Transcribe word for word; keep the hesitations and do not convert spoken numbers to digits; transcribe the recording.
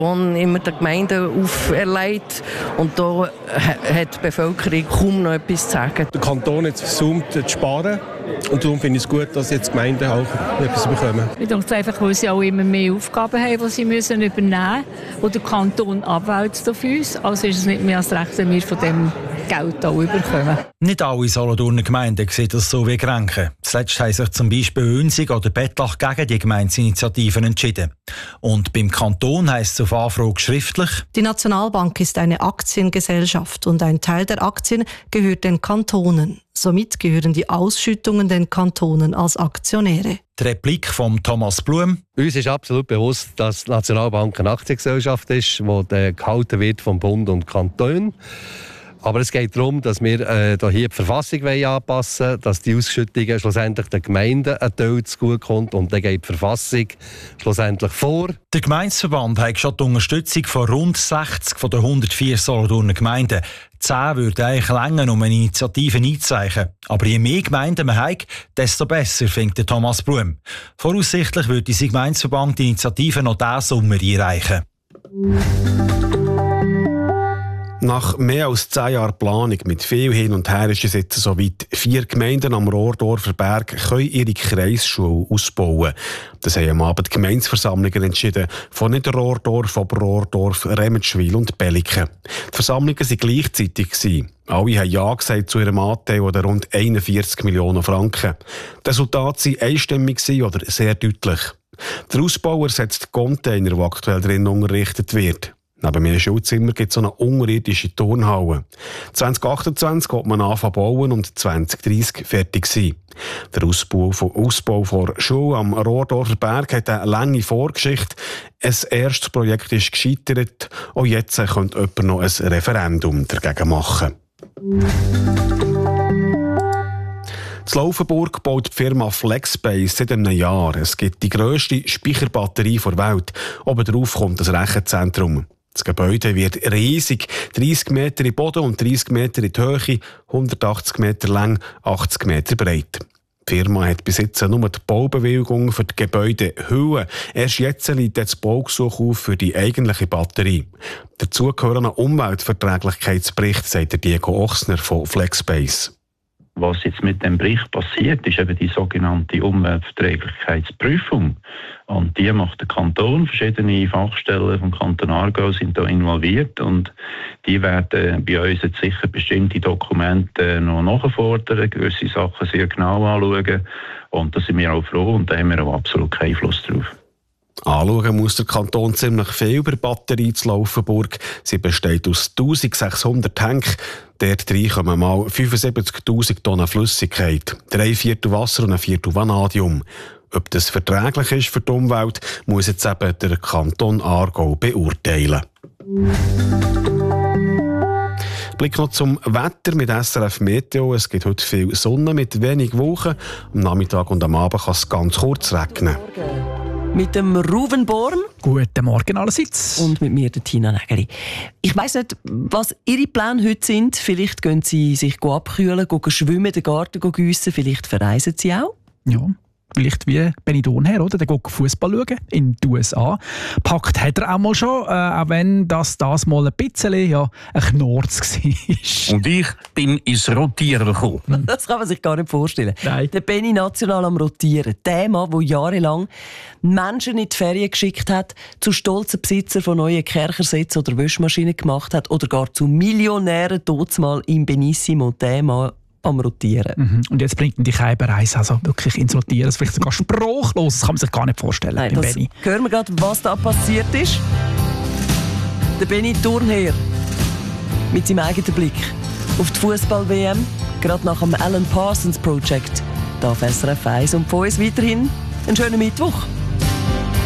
Und immer der Gemeinde auferlegt. Und da hat die Bevölkerung kaum noch etwas zu sagen. Der Kanton hat versäumt zu sparen. Und darum finde ich es gut, dass jetzt die Gemeinden auch etwas bekommen. Ich denke es einfach, weil sie auch immer mehr Aufgaben haben, die sie müssen übernehmen müssen, die der Kanton abwälzt auf uns. Also ist es nicht mehr als recht, wenn wir von dem Geld auch überkommen. Nicht alle Solothurner Gemeinden sehen das so wie Grenchen. Zuletzt haben sich zum Beispiel Önzig oder Bettlach gegen die Gemeindeinitiativen entschieden. Und beim Kanton heisst es auf Anfrage schriftlich: Die Nationalbank ist eine Aktiengesellschaft und ein Teil der Aktien gehört den Kantonen. Somit gehören die Ausschüttungen den Kantonen als Aktionäre. Die Replik von Thomas Blum. Uns ist absolut bewusst, dass die Nationalbank eine Aktiengesellschaft ist, die gehalten wird vom Bund und Kanton. Aber es geht darum, dass wir äh, hier die Verfassung anpassen wollen, dass die Ausschüttungen schlussendlich den Gemeinden ein Teil zugutekommt. Und dann geht die Verfassung schlussendlich vor. Der Gemeindeverband hat schon die Unterstützung von rund sechzig von den hundertvier Solothurner Gemeinden. Zehn würden eigentlich länger, um eine Initiative einzureichen. Aber je mehr Gemeinden man hat, desto besser, findet Thomas Blum. Voraussichtlich würde der Gemeindeverband die Initiative noch diesen Sommer einreichen. Nach mehr als zehn Jahren Planung mit viel Hin und Her ist es jetzt soweit. Vier Gemeinden am Rohrdorfer Berg können ihre Kreisschule ausbauen. Das haben am Abend die Gemeindeversammlungen entschieden. Von nicht Rohrdorf, aber Rohrdorf, Remetschwil und Belliken. Die Versammlungen waren gleichzeitig. Alle haben Ja gesagt zu ihrem Anteil oder rund einundvierzig Millionen Franken. Die Resultate waren einstimmig oder sehr deutlich. Der Ausbau ersetzt Container, die aktuell drin unterrichtet wird. Neben meinem Schulzimmer gibt es eine unterirdische Turnhalle. zwanzig achtundzwanzig wird man anfangen bauen und zwanzig dreißig fertig sein. Der Ausbau von, Ausbau von Schule am Rohrdorfer Berg hat eine lange Vorgeschichte. Ein erstes Projekt ist gescheitert. Auch jetzt könnte jemand noch ein Referendum dagegen machen. In Laufenburg baut die Firma Flexbase seit einem Jahr. Es gibt die grösste Speicherbatterie der Welt. Oben drauf kommt das Rechenzentrum. Das Gebäude wird riesig, dreissig Meter in den Boden und dreissig Meter in die Höhe, hundertachtzig Meter lang, achtzig Meter breit. Die Firma hat bis jetzt nur die Baubewilligung für die Gebäudehülle. Erst jetzt liegt das Baugesuch auf für die eigentliche Batterie. Dazu gehören ein Umweltverträglichkeitsbericht, sagt Diego Ochsner von Flexbase. Was jetzt mit dem Bericht passiert, ist eben die sogenannte Umweltverträglichkeitsprüfung. Und die macht der Kanton. Verschiedene Fachstellen vom Kanton Aargau sind da involviert. Und die werden bei uns jetzt sicher bestimmte Dokumente noch nachfordern, gewisse Sachen sehr genau anschauen. Und da sind wir auch froh und da haben wir auch absolut keinen Einfluss drauf. Anschauen muss der Kanton ziemlich viel über die Batterie zu Laufenburg. Sie besteht aus eintausendsechshundert Tanks. Dort rein kommen mal fünfundsiebzigtausend Tonnen Flüssigkeit, drei Viertel Wasser und ein Viertel Vanadium. Ob das verträglich ist für die Umwelt, muss jetzt eben der Kanton Aargau beurteilen. Blick noch zum Wetter mit S R F Meteo. Es gibt heute viel Sonne mit wenig Wolken. Am Nachmittag und am Abend kann es ganz kurz regnen. Mit dem Ruven Born. Guten Morgen allerseits. Und mit mir, der Tina Nägeli. Ich weiss nicht, was Ihre Pläne heute sind. Vielleicht gehen Sie sich abkühlen, gehen schwimmen, den Garten gießen. Vielleicht verreisen Sie auch. Ja. Vielleicht wie Benny Donher, oder? Der geht Fußball schauen in den U S A. Packt hat er auch mal schon, äh, auch wenn das, das mal ein bisschen ja, ein Knorz war. Und ich bin ins Rotieren gekommen. Das kann man sich gar nicht vorstellen. Nein. Der Benny national am Rotieren. Der Mann, der jahrelang Menschen in die Ferien geschickt hat, zu stolzen Besitzer von neuen Kerchersätzen oder Wäschmaschinen gemacht hat oder gar zu Millionären mal im Benissimo. Der Mann am Rotieren. Mhm. Und jetzt bringt ihn die Kälberreise also wirklich ins Rotieren. Das ist vielleicht sogar sprachlos. Das kann man sich gar nicht vorstellen. Nein, das Benny. Hören wir gerade, was da passiert ist. Der Benny Turnherr mit seinem eigenen Blick auf die Fußball-W M, gerade nach dem Alan Parsons Project. Da auf S R F eins und von uns weiterhin einen schönen Mittwoch.